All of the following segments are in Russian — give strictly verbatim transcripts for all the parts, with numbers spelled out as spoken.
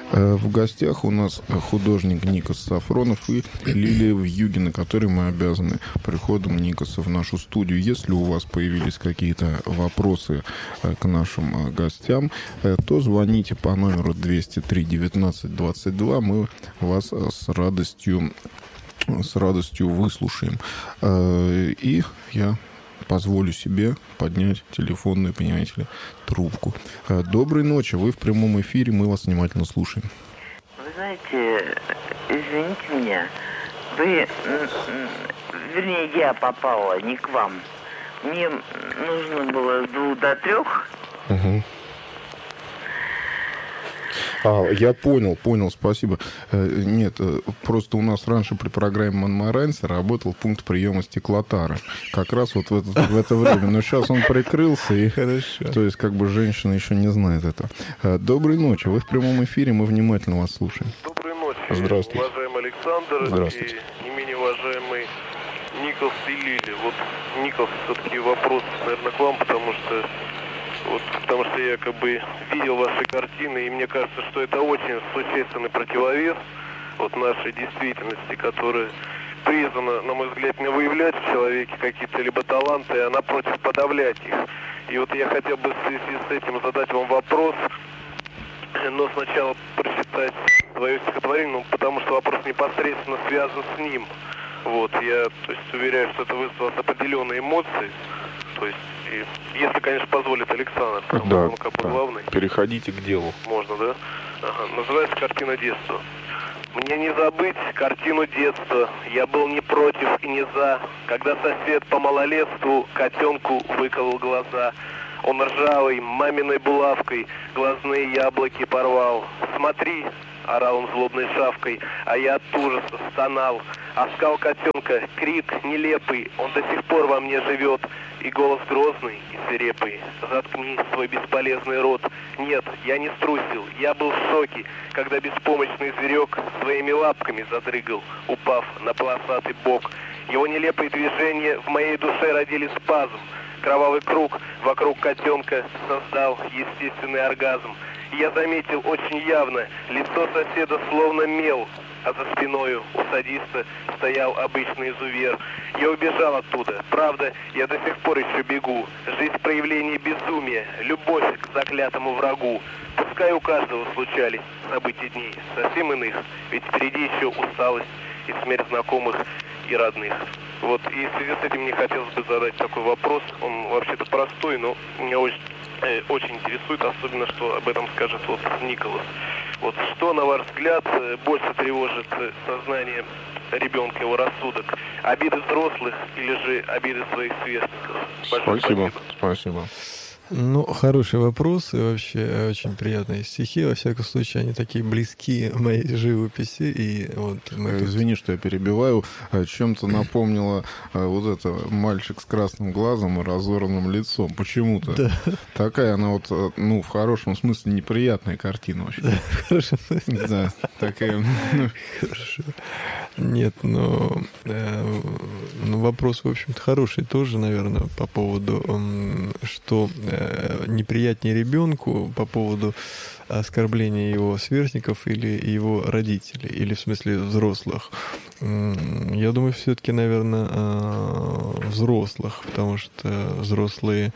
В гостях у нас художник Никос Сафронов и Лилия Вьюгина, которой мы обязаны приходом Никоса в нашу студию. Если у вас появились какие-то вопросы к нашим гостям, то звоните по номеру двести три девятнадцать двадцать два. Мы вас с радостью, с радостью выслушаем. И я позволю себе поднять телефонную, понимаете ли, трубку. Доброй ночи, вы в прямом эфире, мы вас внимательно слушаем. Вы знаете, извините меня, вы, вернее, я попала не к вам. Мне нужно было с двух до трех. Угу. А, я понял, понял, спасибо. Нет, просто у нас раньше при программе «Монмаранси» работал пункт приема стеклотары. Как раз вот в это, в это время. Но сейчас он прикрылся, и хорошо. То есть как бы женщина еще не знает этого. Доброй ночи, вы в прямом эфире, мы внимательно вас слушаем. Доброй ночи, здравствуйте, уважаемый Александр. Здравствуйте. И не менее уважаемый Никос и Лили. Вот, Никос, все-таки вопрос, наверное, к вам, потому что Вот, потому что я как бы видел ваши картины, и мне кажется, что это очень существенный противовес вот нашей действительности, которая призвана, на мой взгляд, не выявлять в человеке какие-то либо таланты, а напротив подавлять их. И вот я хотел бы в связи с этим задать вам вопрос, но сначала прочитать свое стихотворение, ну, потому что вопрос непосредственно связан с ним. Вот, я, то есть, уверяю, что это вызвало определенные эмоции. То есть, и, если, конечно, позволит Александр, потому да, что он как бы да. главный. Переходите к делу. Можно, да? Ага. Называется «Картина детства». Мне не забыть картину детства. Я был не против и не за, когда сосед по малолетству котенку выколол глаза. Он ржавой маминой булавкой глазные яблоки порвал. «Смотри!» — орал он злобной шавкой, а я от ужаса стонал. Оскал котенка, крик нелепый, он до сих пор во мне живет. И голос грозный и свирепый: заткни свой бесполезный рот. Нет, я не струсил, я был в шоке, когда беспомощный зверек своими лапками задрыгал, упав на полосатый бок. Его нелепые движения в моей душе родили спазм. Кровавый круг вокруг котенка создал естественный оргазм. И я заметил очень явно, лицо соседа словно мел, а за спиною у садиста стоял обычный изувер. Я убежал оттуда. Правда, я до сих пор еще бегу. Жизнь в проявлении безумия, любовь к заклятому врагу. Пускай у каждого случались события дней совсем иных, ведь впереди еще усталость и смерть знакомых и родных. Вот, и в связи с этим мне хотелось бы задать такой вопрос. Он вообще-то простой, но меня очень, э, очень интересует, особенно, что об этом скажет вот Николас. Вот, что, на ваш взгляд, больше тревожит сознание ребенка, его рассудок? Обиды взрослых или же обиды своих сверстников? Большое спасибо. Спасибо. Ну, хороший вопрос, и вообще очень приятные стихи. Во всяком случае, они такие близки моей живописи. И вот мы Извини, тут... что я перебиваю. Чем-то напомнило вот это мальчик с красным глазом и разорванным лицом. Почему-то. Да. Такая она вот, ну, в хорошем смысле неприятная картина вообще. Да, в хорошем смысле. Да, такая. Хорошо. Нет, но э, ну, вопрос, в общем-то, хороший тоже, наверное, по поводу, э, что э, неприятнее ребенку по поводу оскорбления его сверстников или его родителей, или в смысле взрослых. Я думаю, все-таки, наверное, взрослых, потому что взрослые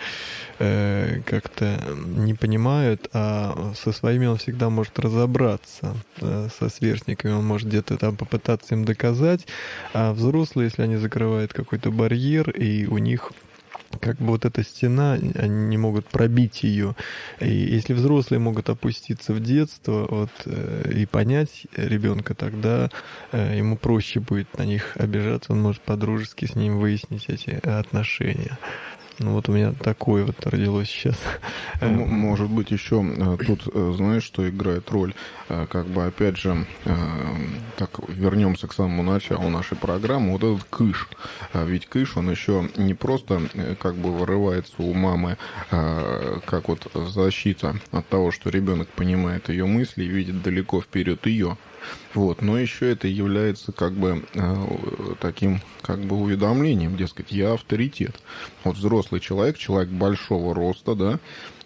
как-то не понимают, а со своими он всегда может разобраться, со сверстниками он может где-то там попытаться им доказать, а взрослые, если они закрывают какой-то барьер, и у них как бы вот эта стена, они не могут пробить ее. И если взрослые могут опуститься в детство вот, и понять ребенка, тогда ему проще будет на них обижаться, он может по-дружески с ним выяснить эти отношения. Ну вот у меня такое вот родилось сейчас. Может быть, еще тут, знаешь, что играет роль? Как бы, опять же, так вернемся к самому началу нашей программы. Вот этот кыш. Ведь кыш, он еще не просто как бы вырывается у мамы, как вот защита от того, что ребенок понимает ее мысли и видит далеко вперед ее. Вот, но еще это является как бы э, таким как бы уведомлением, дескать, я авторитет. Вот взрослый человек, человек большого роста, да,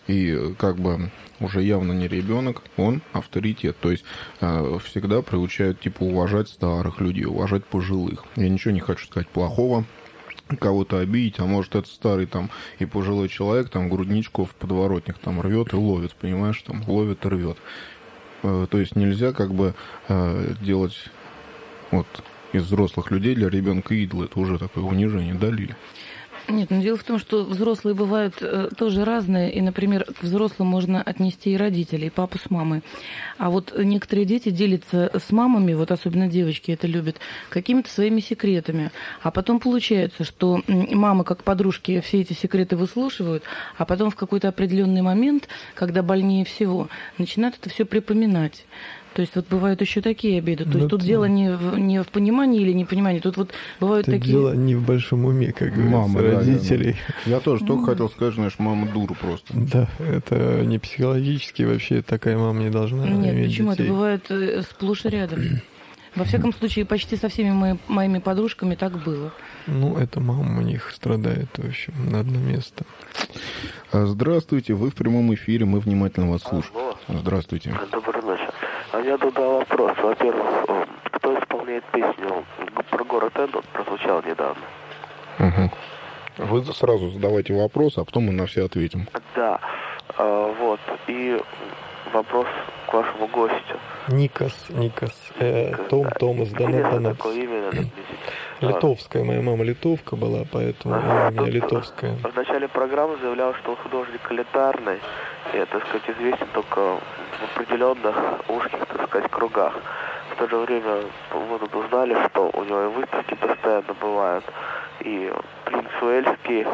и как бы уже явно не ребенок, он авторитет. То есть э, всегда приучают типа уважать старых людей, уважать пожилых. Я ничего не хочу сказать плохого, кого-то обидеть, а может это старый там и пожилой человек, там грудничку в подворотник там рвет и ловит, понимаешь, там ловит и рвет. Э, то есть нельзя как бы э, делать вот из взрослых людей для ребенка идола. Это уже такое унижение, да, Лиля? Нет, но дело в том, что взрослые бывают э, тоже разные, и, например, к взрослым можно отнести и родителей, и папу с мамой. А вот некоторые дети делятся с мамами, вот особенно девочки это любят, какими-то своими секретами. А потом получается, что мамы, как подружки, все эти секреты выслушивают, а потом в какой-то определенный момент, когда больнее всего, начинают это все припоминать. То есть вот бывают еще такие обиды. То есть ну, тут это... дело не в, не в понимании или непонимании. Тут вот бывают это такие... дело не в большом уме, как говорится, мама, родителей. Да, я, я тоже только хотел сказать, знаешь, мама дура просто. Да, это не психологически вообще такая мама не должна Нет, иметь почему? детей. Это бывает сплошь и рядом. Во всяком случае, почти со всеми мои, моими подружками так было. Ну, это мама у них страдает, в общем, на одно место. Здравствуйте, вы в прямом эфире, мы внимательно вас слушаем. Здравствуйте. Доброй ночи. А я туда вопрос. Во-первых, кто исполняет песню про город Эдот, прозвучал недавно? Угу. Вы сразу задавайте вопрос, а потом мы на все ответим. Да. А, вот. И вопрос к вашему гостю. Никос, Никос. Э, Никос Том, да. Томас, Донат, Донат. Какое имя надо Литовская. Моя мама литовка была, поэтому ага, имя у меня литовское. В начале программы заявлял, что он художник элитарный. И, так сказать, известен только в определенных узких, так сказать, кругах. В то же время мы тут узнали, что у него и выставки постоянно бывают. И принц Уэльский,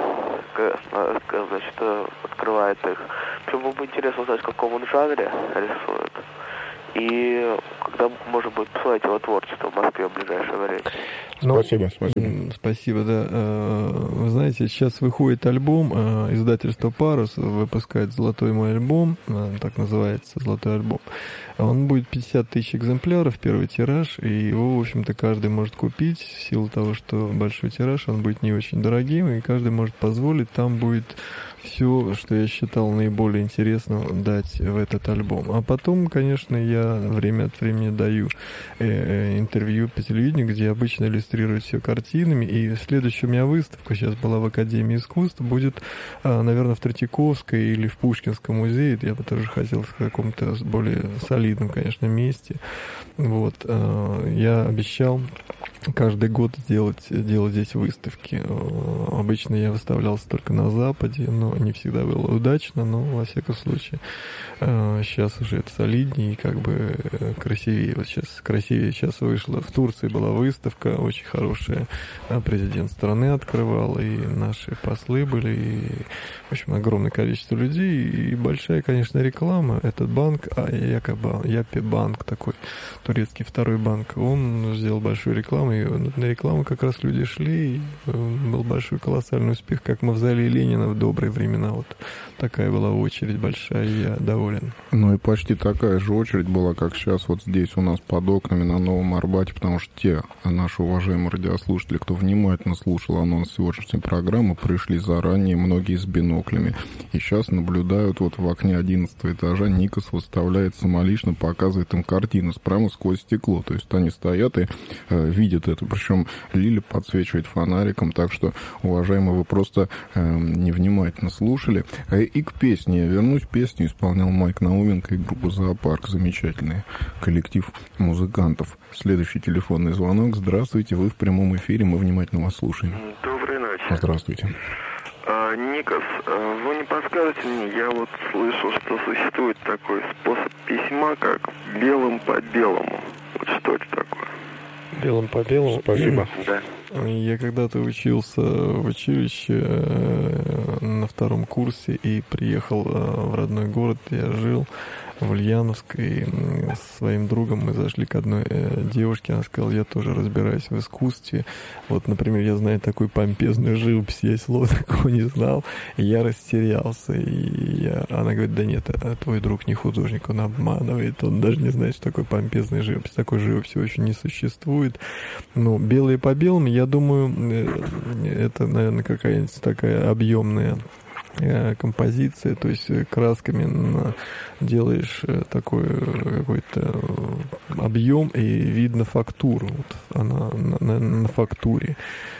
значит, открывает их. Было бы интересно узнать, в каком он жанре рисует. И когда можно будет посмотреть его творчество в Москве в ближайшее время. Ну, спасибо, спасибо. Спасибо, да. Вы знаете, сейчас выходит альбом, издательство «Парус» выпускает «Золотой мой альбом», так называется «Золотой альбом». Он будет пятьдесят тысяч экземпляров, первый тираж, и его, в общем-то, каждый может купить в силу того, что большой тираж, он будет не очень дорогим, и каждый может позволить, там будет все, что я считал наиболее интересным, дать в этот альбом. А потом, конечно, я время от времени даю э, интервью по телевидению, где обычно иллюстрирую все картинами. И следующая у меня выставка сейчас была в Академии искусств, будет, э, наверное, в Третьяковской или в Пушкинском музее. Я бы тоже хотел в каком-то более солидном, конечно, месте. Вот. Э, я обещал каждый год делать, делать здесь выставки. Обычно я выставлялся только на Западе, но не всегда было удачно, но во всяком случае сейчас уже это солиднее и как бы красивее. Вот сейчас красивее сейчас вышла. В Турции была выставка очень хорошая. Президент страны открывал, и наши послы были, и, в общем, огромное количество людей, и большая, конечно, реклама. Этот банк, а якобы Япи банк такой, турецкий второй банк, он сделал большую рекламу, и на рекламу как раз люди шли, и был большой колоссальный успех, как Мавзолей Ленина в добрые времена. Вот такая была очередь большая, и я доволен. Ну и почти такая же очередь была, как сейчас вот здесь у нас под окнами на Новом Арбате, потому что те наши уважаемые радиослушатели, кто внимательно слушал анонс сегодняшней программы, пришли заранее, многие с биноклями. И сейчас наблюдают вот в окне одиннадцатого этажа, Никос выставляет самолично, показывает им картину прямо сквозь стекло. То есть они стоят и э, видят это. Причем Лиля подсвечивает фонариком, так что, уважаемые, вы просто э, невнимательно слушали. И к песне я вернусь. Песню исполнял Майк Науменко и группа «Зоопарк». Замечательный коллектив музыкантов. Следующий телефонный звонок. Здравствуйте, вы в прямом эфире, мы внимательно вас слушаем. Доброй ночи. Здравствуйте. А, Никос, вы не подскажете мне, я вот слышал, что существует такой способ письма, как белым по белому. Вот что это такое? Белым по белому? Спасибо. Да. Я когда-то учился в училище на втором курсе и приехал в родной город, я жил в Ульяновске, и с своим другом мы зашли к одной девушке, она сказала, я тоже разбираюсь в искусстве. Вот, например, я знаю такую помпезную живопись, я слова такого не знал, и я растерялся. И я... Она говорит, да нет, твой друг не художник, он обманывает, он даже не знает, что такое помпезная живопись. Такой живописи очень не существует. Но белые по белым, я думаю, это, наверное, какая-нибудь такая объемная композиция, то есть красками делаешь такой какой-то объем, и видно фактуру. Вот она на, на, на фактуре.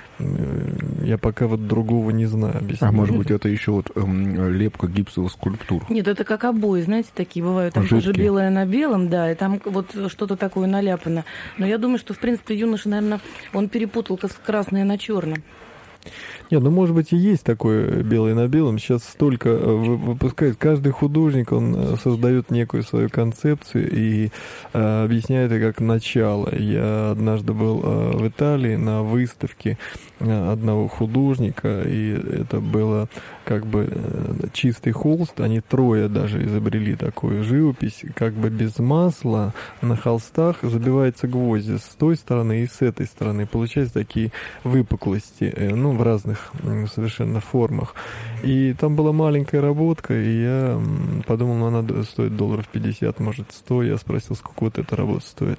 Я пока вот другого не знаю объяснить. А может быть, это еще вот эм, лепка гипсовых скульптур? Нет, это как обои, знаете, такие бывают. Там Жидкие. тоже белое на белом, да, и там вот что-то такое наляпано. Но я думаю, что, в принципе, юноша, наверное, он перепутал красное на черном. Нет, ну, может быть, и есть такое белое на белом. Сейчас столько выпускает. Каждый художник, он создает некую свою концепцию и э, объясняет это как начало. Я однажды был э, в Италии на выставке э, одного художника, и это было как бы э, чистый холст. Они трое даже изобрели такую живопись, как бы без масла на холстах забиваются гвозди с той стороны и с этой стороны. Получаются такие выпуклости, э, ну, в разных совершенно формах. И там была маленькая работка, и я подумал, ну, она стоит долларов пятьдесят, может, сто. Я спросил, сколько вот эта работа стоит.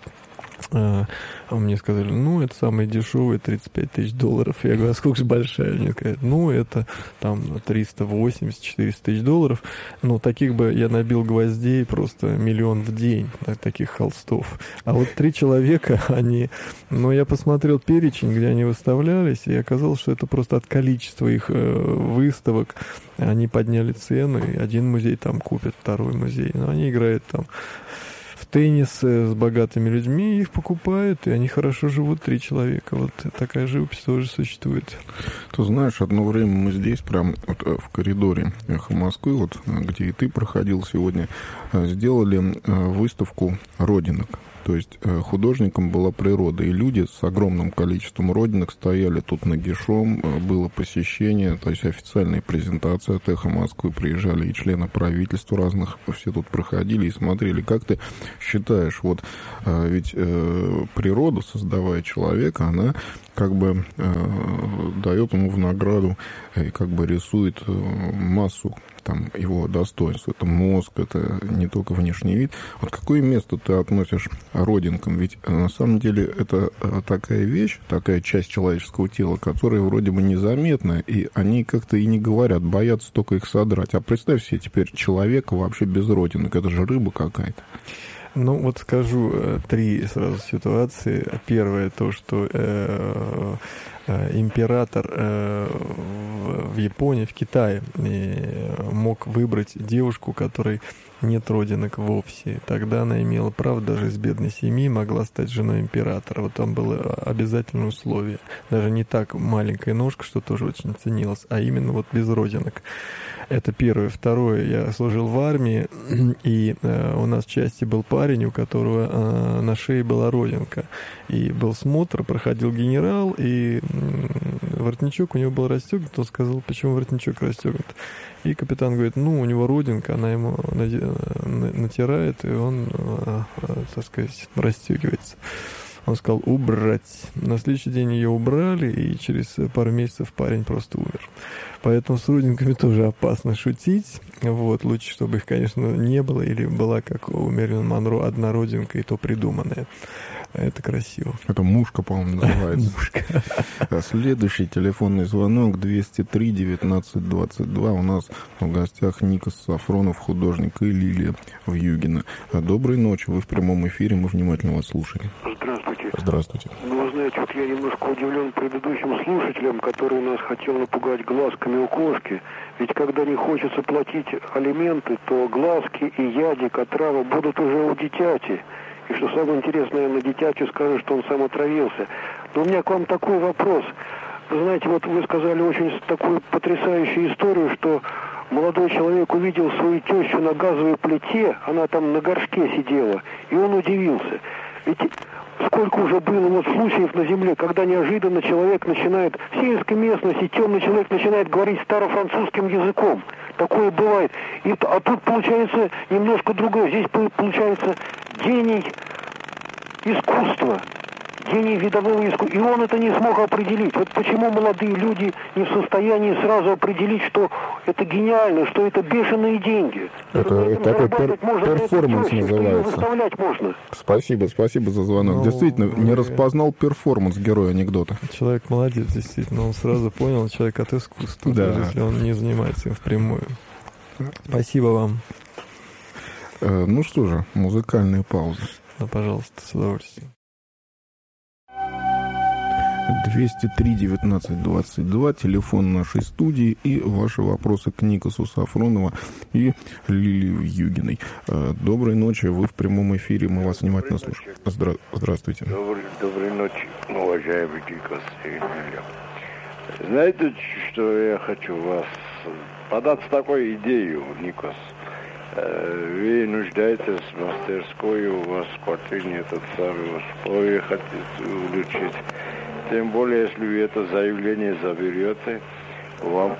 А мне сказали, ну, это самый дешевый, тридцать пять тысяч долларов. Я говорю, а сколько же большая? Мне сказали, ну, это там триста восемьдесят - четыреста тысяч долларов. Ну, таких бы я набил гвоздей просто миллион в день, таких холстов. А вот три человека, они... Ну, я посмотрел перечень, где они выставлялись, и оказалось, что это просто от количества их выставок. Они подняли цену, и один музей там купит, второй музей. Но они играют там теннис с богатыми людьми, их покупают, и они хорошо живут, три человека. Вот такая живопись тоже существует. Ты знаешь, одно время мы здесь, прям вот в коридоре «Эхо Москвы», вот где и ты проходил сегодня, сделали выставку родинок. То есть художником была природа, и люди с огромным количеством родинок стояли тут нагишом, было посещение, то есть официальная презентация от «Эхо Москвы», приезжали и члены правительства разных, все тут проходили и смотрели. Как ты считаешь, вот ведь природа, создавая человека, она как бы дает ему в награду и как бы рисует массу там его достоинств. Это мозг, это не только внешний вид. Вот какое место ты относишь родинкам? Ведь на самом деле это такая вещь, такая часть человеческого тела, которая вроде бы незаметна, и они как-то и не говорят, боятся только их содрать. А представь себе теперь человека вообще без родинок. Это же рыба какая-то. Ну, вот скажу три сразу ситуации. Первое, то, что э, э, император э, в, в Японии, в Китае э, мог выбрать девушку, которой нет родинок вовсе. Тогда она имела право, даже из бедной семьи, могла стать женой императора. Вот там было обязательное условие. Даже не так маленькая ножка, что тоже очень ценилось, а именно вот без родинок. Это первое. Второе, я служил в армии, и э, у нас в части был парень, у которого э, на шее была родинка. И был смотр, проходил генерал, и э, воротничок у него был расстегнут. Он сказал, почему воротничок расстегнут? И капитан говорит, ну, у него родинка, она ему натирает, и он, э, э, так сказать, расстегивается. Он сказал, убрать. На следующий день ее убрали, и через пару месяцев парень просто умер. Поэтому с родинками тоже опасно шутить. Вот, лучше, чтобы их, конечно, не было, или была, как у Мэрилин Монро, одна родинка, и то придуманная. Это красиво. Это мушка, по-моему, называется. Мушка. Следующий телефонный звонок двести три девятнадцать двадцать два. У нас в гостях Никос Сафронов, художник, и Лилия Вьюгина. Доброй ночи, вы в прямом эфире, мы внимательно вас слушаем. Здравствуйте. Здравствуйте. Ну, вы знаете, вот я немножко удивлен предыдущим слушателям, который нас хотел напугать глазками у кошки. Ведь когда не хочется платить алименты, то глазки и ядик, отрава будут уже у дитяти. И что самое интересное, на дитячу скажет, что он сам отравился. Но у меня к вам такой вопрос. Вы знаете, вот вы сказали очень такую потрясающую историю, что молодой человек увидел свою тещу на газовой плите, она там на горшке сидела, и он удивился. Ведь сколько уже было вот случаев на земле, когда неожиданно человек начинает, в сельской местности темный человек начинает говорить старофранцузским языком. Такое бывает. И, а тут получается немножко другое. Здесь получается гений искусства. гений видового искусства. И он это не смог определить. Вот почему молодые люди не в состоянии сразу определить, что это гениально, что это бешеные деньги. Это такой пер- перформанс называется. Выставлять можно. Спасибо, спасибо за звонок. Ну, Действительно, вы... не распознал перформанс героя анекдота. Человек молодец, действительно. Он сразу понял, человек от искусства, да. даже если он не занимается им впрямую. Спасибо вам. Э, ну что же, музыкальная пауза. Да, пожалуйста, с удовольствием. двести три девятнадцать двадцать два, телефон нашей студии и ваши вопросы к Никосу Сафронову и Лилии Югиной. Доброй ночи, вы в прямом эфире, мы вас внимательно слушаем. Здра- здравствуйте. Доброй, доброй ночи, уважаемый Никос и Лилия. Знаете, что я хочу вас подать такую идею, Никос? Вы нуждаетесь в мастерской, у вас в квартире нет самый условия, хотите улучшить. Тем более, если вы это заявление заберете, вам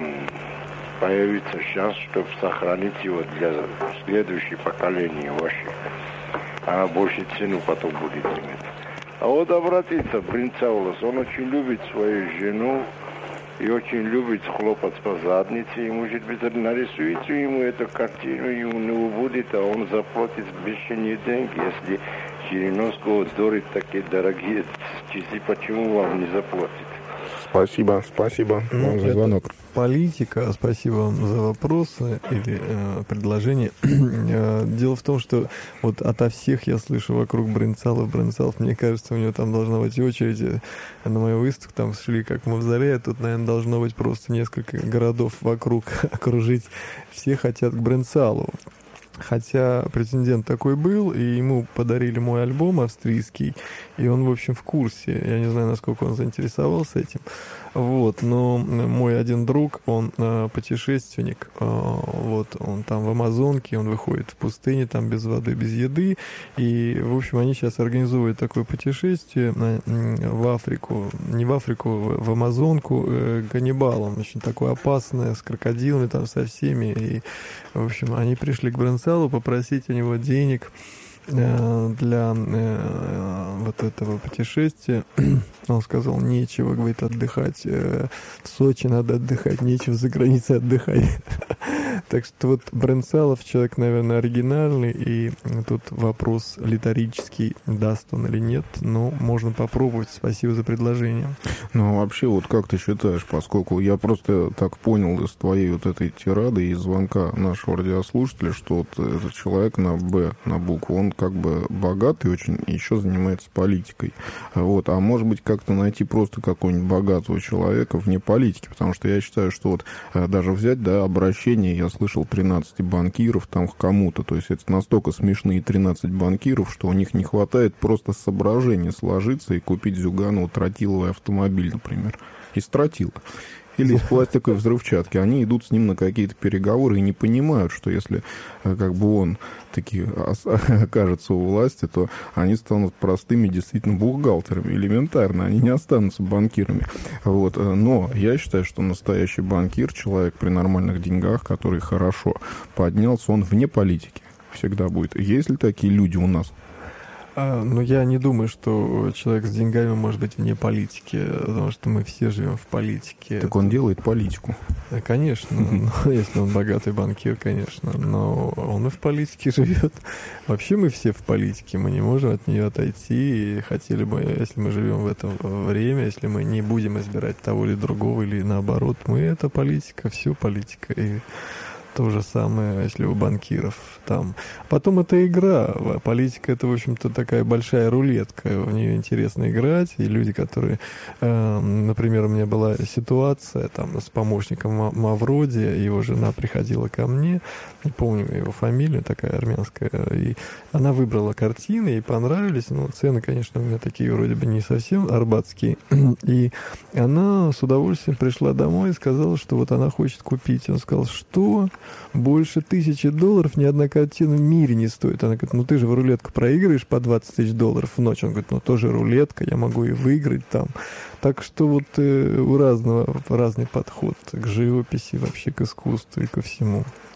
появится шанс, чтобы сохранить его для следующего поколения ваших. А больше цену потом будет иметь. А вот обратиться, принц Аулас, он очень любит свою жену и очень любит хлопать по заднице. И, может быть, нарисуете ему эту картину, и у него будет, а он заплатит бешеные деньги, если Жириновского дорит такие дорогие часы, почему вам не заплатит? Спасибо, спасибо вам за звонок. Политика, спасибо вам за вопросы или э, предложения. Дело в том, что вот ото всех я слышу вокруг Брынцалов, Брынцалов, мне кажется, у него там должна быть очередь на мою выставку, там шли как в мавзолее, а тут, наверное, должно быть просто несколько городов вокруг окружить. Все хотят к Брынцалу. Хотя претендент такой был, и ему подарили мой альбом австрийский, и он, в общем, в курсе. Я не знаю, насколько он заинтересовался этим. Вот, но мой один друг, он э, путешественник, э, вот, он там в Амазонке, он выходит в пустыне, там без воды, без еды, и, в общем, они сейчас организуют такое путешествие на, в Африку, не в Африку, в Амазонку, э, каннибалом, очень такое опасное, с крокодилами там со всеми, и, в общем, они пришли к Брынцалу попросить у него денег для э, вот этого путешествия. Он сказал, нечего, говорит, отдыхать. В Сочи надо отдыхать, нечего за границей отдыхать. Так что вот Брынцалов человек, наверное, оригинальный, и тут вопрос риторический, даст он или нет, но можно попробовать. Спасибо за предложение. Ну, вообще, вот как ты считаешь, поскольку я просто так понял из твоей вот этой тирады и звонка нашего радиослушателя, что вот этот человек на «Б», на букву, он как бы богатый очень и еще занимается политикой. Вот. А может быть, как-то найти просто какого-нибудь богатого человека вне политики, потому что я считаю, что вот даже взять, да, обращение, я слышал, тринадцать банкиров там к кому-то, то есть это настолько смешные тринадцать банкиров, что у них не хватает просто соображения сложиться и купить Зюганову тротиловый автомобиль, например, из тротила. Или из пластиковой взрывчатки. Они идут с ним на какие-то переговоры и не понимают, что если как бы он таки окажется у власти, то они станут простыми действительно бухгалтерами, элементарно, они не останутся банкирами. Вот. Но я считаю, что настоящий банкир, человек при нормальных деньгах, который хорошо поднялся, он вне политики всегда будет. Есть ли такие люди у нас? А, ну, я не думаю, что человек с деньгами может быть вне политики, потому что мы все живем в политике. Так он делает политику. Конечно, если он богатый банкир, конечно, но он и в политике живет. Вообще мы все в политике, мы не можем от нее отойти, и хотели бы, если мы живем в это время, если мы не будем избирать того или другого, или наоборот, мы это политика, все политика, и то же самое, если у банкиров там. Потом это игра. Политика — это, в общем-то, такая большая рулетка. В нее интересно играть. И люди, которые... Э, например, у меня была ситуация там с помощником Мавроди. Его жена приходила ко мне. Не помню его фамилию, такая армянская. И она выбрала картины, ей понравились. Ну, цены, конечно, у меня такие вроде бы не совсем арбатские. И она с удовольствием пришла домой и сказала, что вот она хочет купить. Он сказал, что... Больше тысячи долларов ни одна картина в мире не стоит. Она говорит, ну ты же в рулетку проигрываешь по двадцать тысяч долларов в ночь. Он говорит, ну тоже рулетка, я могу и выиграть там. Так что вот э, у разного разный подход к живописи, вообще к искусству и ко всему.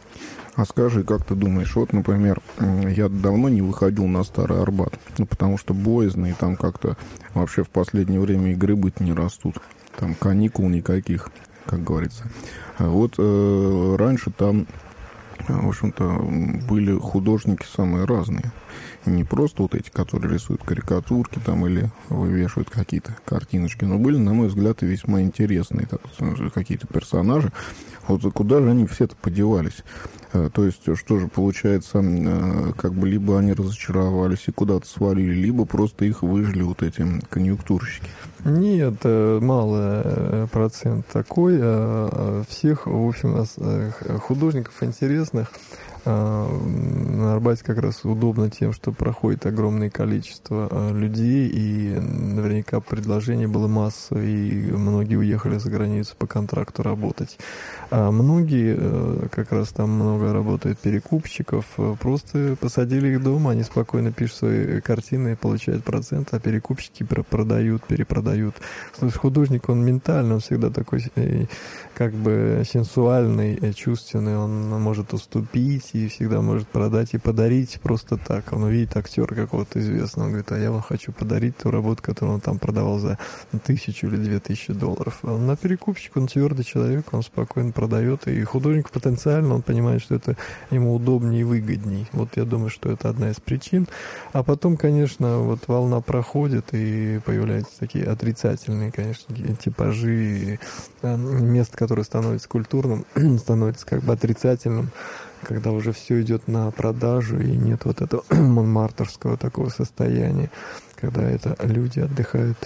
А скажи, как ты думаешь, вот, например, я давно не выходил на Старый Арбат, ну, потому что боязно, и там как-то вообще в последнее время и грибы-то не растут. Там каникул никаких, как говорится. А вот э, раньше там, в общем-то, были художники самые разные. Не просто вот эти, которые рисуют карикатурки там или вывешивают какие-то картиночки, но были, на мой взгляд, и весьма интересные так, какие-то персонажи. Вот куда же они все-то подевались? То есть, что же получается, как бы либо они разочаровались и куда-то свалили, либо просто их выжили вот эти конъюнктурщики? Нет, малый процент такой. Всех, в общем, художников интересных на Арбате как раз удобно тем, что проходит огромное количество людей, и наверняка предложений было масса, и многие уехали за границу по контракту работать. А многие, как раз там много работает перекупщиков, просто посадили их дома, они спокойно пишут свои картины и получают процент, а перекупщики продают, перепродают. То есть художник, он ментально, он всегда такой как бы сенсуальный, чувственный, он может уступить и всегда может продать и подарить просто так. Он увидит актера какого-то известного, он говорит, а я вам хочу подарить ту работу, которую он там продавал за тысячу или две тысячи долларов. А на перекупщик, он твердый человек, он спокойно продает, и художник потенциально, он понимает, что это ему удобнее и выгоднее. Вот я думаю, что это одна из причин. А потом, конечно, вот волна проходит, и появляются такие отрицательные, конечно, типажи, место, которое становится культурным, становится как бы отрицательным, когда уже все идет на продажу, и нет вот этого монмартрского такого состояния, когда это люди отдыхают.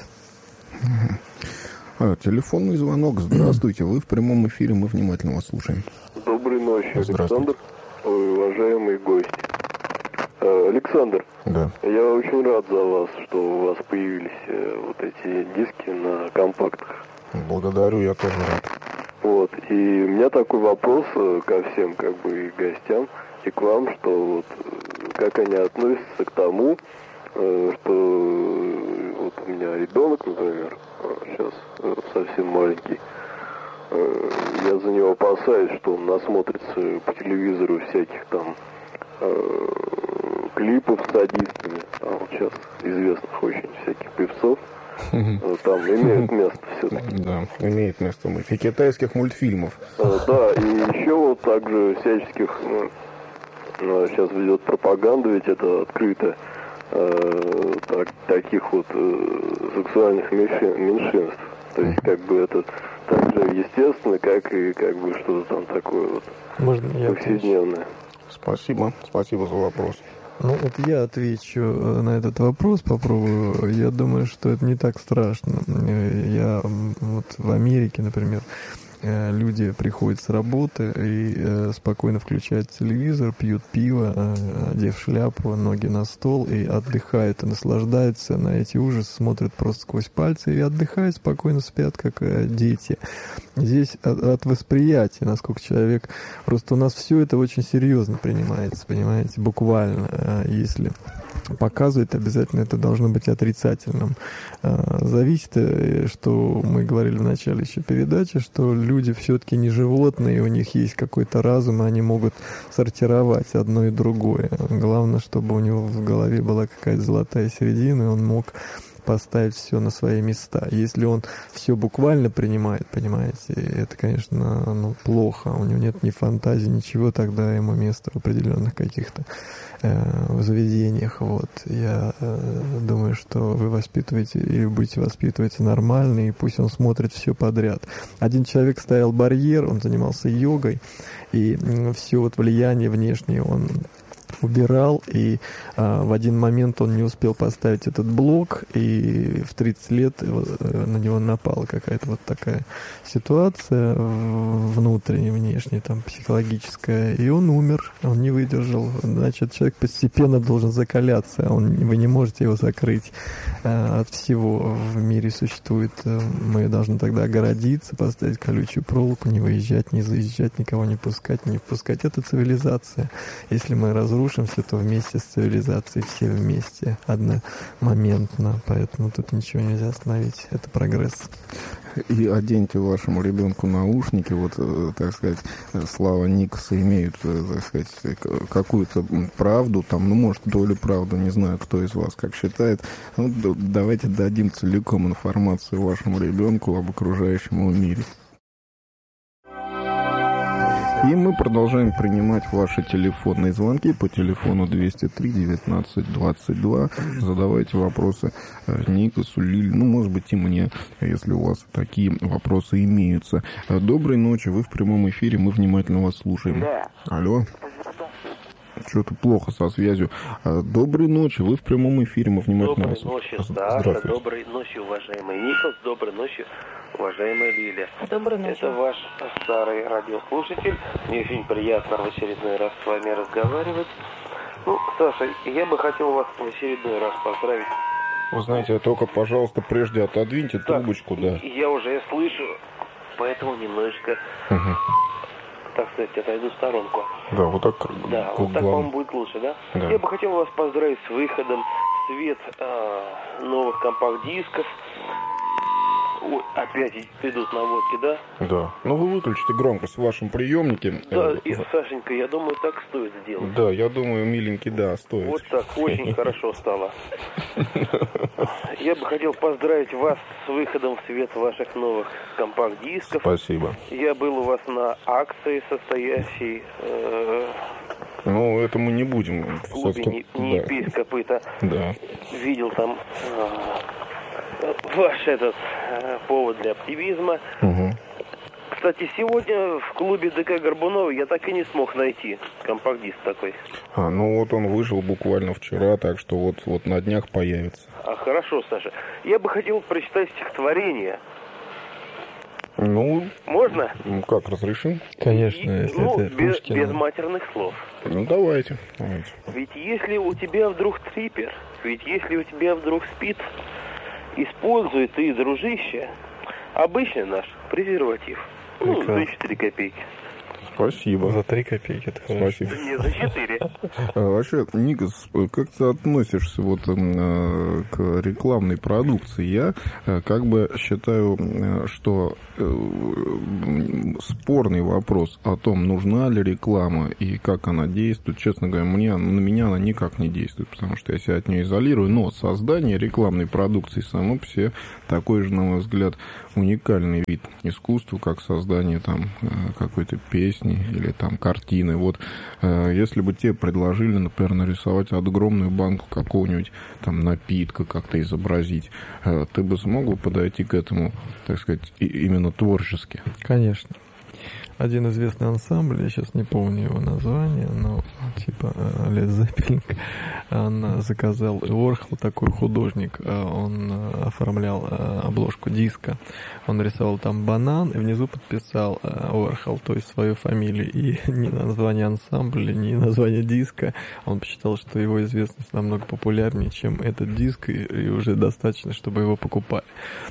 А, телефонный звонок. Здравствуйте, вы в прямом эфире, мы внимательно вас слушаем. Доброй ночи, Александр, уважаемый гость. Александр, да. Я очень рад за вас, что у вас появились вот эти диски на компактах. Благодарю, я тоже рад. Вот, и у меня такой вопрос ко всем, как бы, и гостям, и к вам, что вот, как они относятся к тому, что вот у меня ребенок, например, сейчас совсем маленький, я за него опасаюсь, что он насмотрится по телевизору всяких там клипов с садистами, там вот сейчас известных очень всяких певцов. Там имеет место все-таки. Да, имеет место быть. И китайских мультфильмов. Да, и еще вот также всяческих, ну, сейчас ведет пропаганда, ведь это открыто, э, так, таких вот э, сексуальных меньшинств. То есть, как бы это так же естественно, как и как бы что-то там такое вот. Можно я повседневное. Спасибо, спасибо за вопрос. Ну, вот я отвечу на этот вопрос, попробую. Я думаю, что это не так страшно. Я вот в Америке, например, люди приходят с работы и спокойно включают телевизор, пьют пиво, одев шляпу, ноги на стол и отдыхают, и наслаждаются на эти ужасы, смотрят просто сквозь пальцы и отдыхают, спокойно спят, как дети. Здесь от, от восприятия, насколько человек... Просто у нас все это очень серьезно принимается, понимаете, буквально. Если показывает, обязательно это должно быть отрицательным. Зависит, что мы говорили в начале еще передачи, что люди все-таки не животные, у них есть какой-то разум, и они могут сортировать одно и другое. Главное, чтобы у него в голове была какая-то золотая середина, и он мог поставить все на свои места. Если он все буквально принимает, понимаете, это, конечно, ну, плохо. У него нет ни фантазии, ничего, тогда ему место в определенных каких-то э, заведениях. Вот. Я э, думаю, что вы воспитываете или будете воспитывать нормально, и пусть он смотрит все подряд. Один человек ставил барьер, он занимался йогой, и э, все вот влияние внешнее он убирал, и а, в один момент он не успел поставить этот блок, и в тридцать лет на него напала какая-то вот такая ситуация внутренняя, внешняя, там, психологическая, и он умер, он не выдержал. Значит, человек постепенно должен закаляться, он, вы не можете его закрыть а, от всего в мире существует. Мы должны тогда огородиться, поставить колючую проволоку, не выезжать, не заезжать, никого не пускать, не впускать. Это цивилизация. Если мы разрушим разрушимся, то вместе с цивилизацией все вместе одномоментно. Поэтому тут ничего нельзя остановить. Это прогресс. И оденьте вашему ребенку наушники, вот, так сказать, слова Никоса имеют, так сказать, какую-то правду, там, ну, может, долю правды, не знаю, кто из вас как считает. Ну, давайте дадим целиком информацию вашему ребенку об окружающем его мире. И мы продолжаем принимать ваши телефонные звонки по телефону двести три девятнадцать двадцать два. Задавайте вопросы Никосу, Лиле, ну, может быть, и мне, если у вас такие вопросы имеются. Доброй ночи, вы в прямом эфире, мы внимательно вас слушаем. Да. Алло. Что-то плохо со связью. Доброй ночи, вы в прямом эфире, мы внимательно вас слушаем. Доброй ночи, Саша, доброй ночи, уважаемый Никос, доброй ночи, уважаемая Лилия. Доброй ночи. Это ваш старый радиослушатель. Мне очень приятно в очередной раз с вами разговаривать. Ну, Саша, я бы хотел вас в очередной раз поздравить. Вы знаете, только, пожалуйста, прежде отодвиньте так, трубочку, да. Я уже слышу, поэтому немножечко... Угу. Так сказать, отойду в сторонку. Да, вот так. Да, вот так вам будет лучше, да? Да. Я бы хотел вас поздравить с выходом в свет э, новых компакт-дисков. Ой, опять идут наводки, да? Да. Ну, вы выключите громкость в вашем приемнике. Да, и, Сашенька, я думаю, так стоит сделать. Да, я думаю, миленький, да, стоит. Вот так, очень хорошо стало. Я бы хотел поздравить вас с выходом в свет ваших новых компакт-дисков. Спасибо. Я был у вас на акции, состоящей... Э, ну, это мы не будем. В клубе «Не, не да. пись копыта». Да. Видел там... Э, ваш этот э, повод для оптимизма. Угу. Кстати, сегодня в клубе ДК Горбунова я так и не смог найти компакт-диск такой. А, ну вот он вышел буквально вчера, так что вот, вот на днях появится. А, хорошо, Саша. Я бы хотел прочитать стихотворение. Ну... Можно? Ну, как, разрешим? Конечно, и, если ну, это без, Пушкина. без матерных слов. Ну, давайте, давайте. Ведь если у тебя вдруг трипер, ведь если у тебя вдруг спит, используй ты, дружище, обычный наш презерватив. Ну, за четыре копейки. Спасибо. За три копейки, это хорошо. Спасибо. Не, за четыре. Вообще, Никос, как ты относишься вот к рекламной продукции? Я как бы считаю, что спорный вопрос о том, нужна ли реклама и как она действует, честно говоря, мне, на меня она никак не действует, потому что я себя от нее изолирую, но создание рекламной продукции само по себе такой же, на мой взгляд, уникальный вид искусства, как создание там какой-то песни или там картины. Вот если бы тебе предложили, например, нарисовать огромную банку какого-нибудь там напитка, как-то изобразить, ты бы смог бы подойти к этому, так сказать, именно творчески? Конечно. Один известный ансамбль, я сейчас не помню его название, но типа Led Zeppelin, он заказал, Уорхол такой художник, он оформлял обложку диска, он рисовал там банан и внизу подписал Уорхол, то есть свою фамилию, и ни название ансамбля, ни название диска, он посчитал, что его известность намного популярнее, чем этот диск, и, и уже достаточно, чтобы его покупали.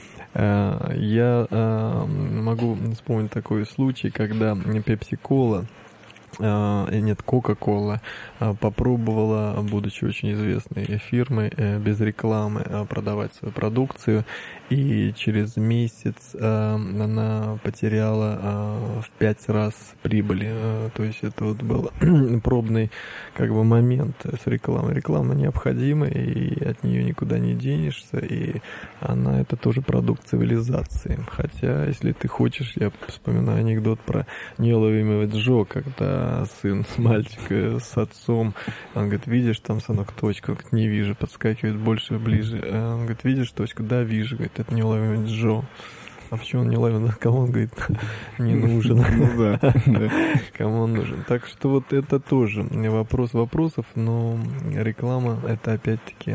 Я могу вспомнить такой случай, когда Пепси-кола, нет, Кока-кола попробовала, будучи очень известной фирмой, без рекламы продавать свою продукцию, и через месяц она потеряла в пять раз прибыли. То есть это вот был пробный как бы момент с рекламой. Реклама необходима, и от нее никуда не денешься, и она это тоже продукт цивилизации. Хотя, если ты хочешь, я вспоминаю анекдот про неуловимого Джо, когда сын мальчика с отцом, он говорит, видишь там, сынок, точку? Он говорит, не вижу, подскакивает больше, ближе. Он говорит, видишь точку? Да, вижу. Говорит, это неуловимый Джо. А почему он не ловит? Кому он, говорит, не нужен? Ну да. Кому он нужен? Так что вот это тоже вопрос вопросов, но реклама — это опять-таки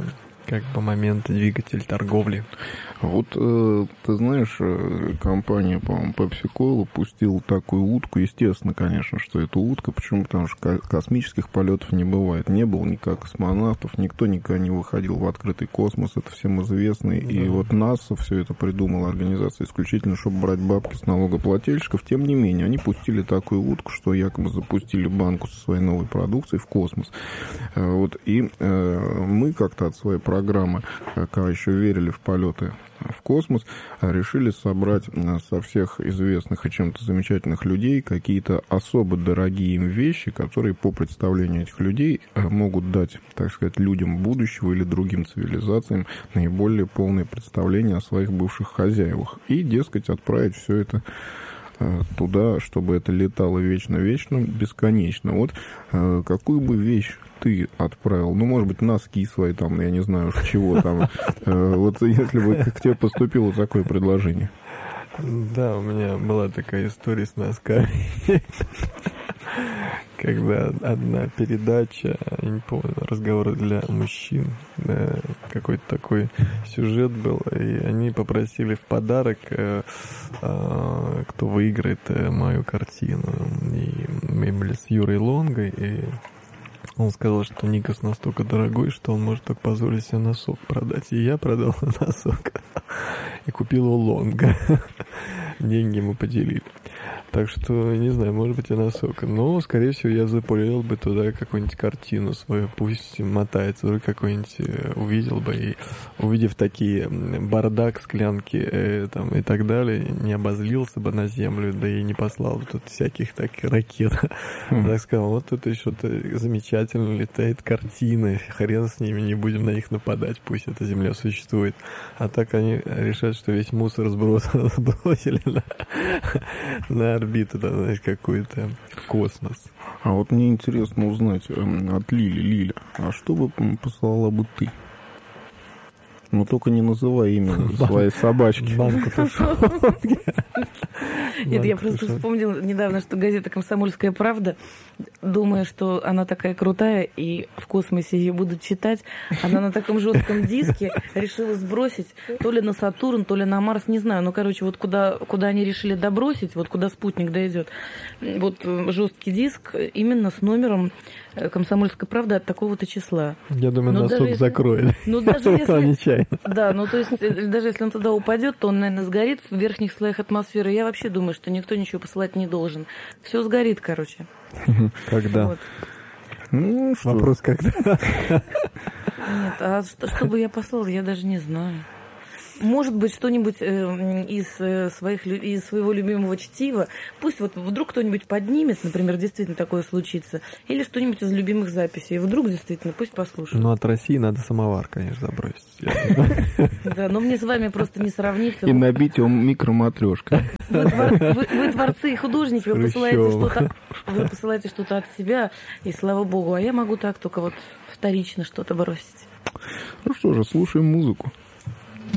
как бы момент, двигатель торговли. Вот, э, ты знаешь, компания, по-моему, Pepsi-Cola пустила такую утку. Естественно, конечно, что это утка. Почему? Потому что космических полетов не бывает. Не было никак космонавтов, никто никогда не выходил в открытый космос. Это всем известно. Да. И вот НАСА все это придумала, организация, исключительно, чтобы брать бабки с налогоплательщиков. Тем не менее, они пустили такую утку, что якобы запустили банку со своей новой продукцией в космос. Вот, и э, мы как-то от своей программы, когда еще верили в полеты в космос, решили собрать со всех известных и чем-то замечательных людей какие-то особо дорогие им вещи, которые по представлению этих людей могут дать, так сказать, людям будущего или другим цивилизациям наиболее полное представление о своих бывших хозяевах. И, дескать, отправить все это туда, чтобы это летало вечно-вечно, бесконечно. Вот какую бы вещь ты отправил, ну, может быть, носки свои, там, я не знаю, чего там, вот если бы к тебе поступило такое предложение. Да, у меня была такая история с носками. Когда одна передача, я не помню, разговоры для мужчин, да, какой-то такой сюжет был, и они попросили в подарок, э, э, кто выиграет э, мою картину. И мы были с Юрой Лонгой, и он сказал, что Никос настолько дорогой, что он может только позволить себе носок продать. И я продал носок и купил у Лонга. Деньги мы поделили. Так что, не знаю, может быть и носок. Но, скорее всего, я запулил бы туда какую-нибудь картину свою. Пусть мотается. Вдруг какой-нибудь увидел бы. И, увидев такие бардак, склянки э, там, и так далее, не обозлился бы на землю, да и не послал бы тут всяких так ракет. Так сказал, вот тут еще замечательно летает картины. Хрен с ними, не будем на них нападать. Пусть эта земля существует. А так они решат, что весь мусор сбросили на, на орбиту, да, знаешь, какой-то космос. А вот мне интересно узнать э, от Лили. Лиля, а что бы послала бы ты? Ну, только не называй имя своей собачки. Банку тушенки. Нет, я просто вспомнила недавно, что газета «Комсомольская правда», думая, что она такая крутая, и в космосе ее будут читать, она на таком жестком диске решила сбросить то ли на Сатурн, то ли на Марс, не знаю. Ну, короче, вот куда, куда они решили добросить, вот куда спутник дойдет, вот жесткий диск именно с номером «Комсомольская правда» от такого-то числа. Я думаю, но носок если, закроет. Ну, даже если, да, ну, то есть, даже если он туда упадет, то он, наверное, сгорит в верхних слоях атмосферы. Я вообще думаю, что никто ничего посылать не должен. Все сгорит, короче. Когда? Вот. Ну, что? Вопрос, когда? Нет, а что, что бы я послала, я даже не знаю. Может быть, что-нибудь э, из, э, своих, из своего любимого чтива. Пусть вот вдруг кто-нибудь поднимет, например, действительно такое случится. Или что-нибудь из любимых записей. И вдруг действительно, пусть послушают. Ну, от России надо самовар, конечно, забросить. Да, но мне с вами просто не сравниться. И набить его микроматрешкой. Вы творцы и художники, вы посылаете что-то, вы посылаете что-то от себя, и слава богу. А я могу так только вот вторично что-то бросить. Ну что же, слушаем музыку.